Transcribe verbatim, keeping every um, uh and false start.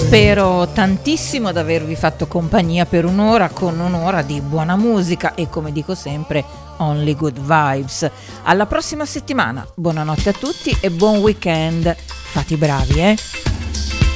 Spero tantissimo di avervi fatto compagnia per un'ora con un'ora di buona musica e, come dico sempre, only good vibes. Alla prossima settimana, buonanotte a tutti e buon weekend. Fate i bravi, eh?